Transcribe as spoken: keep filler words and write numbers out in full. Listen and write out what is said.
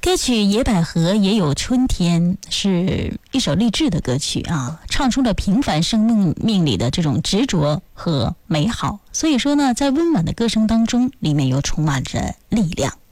歌曲《野百合也有春天》是一首励志的歌曲啊，唱出了平凡生命命里的这种执着和美好。所以说呢，在温婉的歌声当中，里面又充满着力量。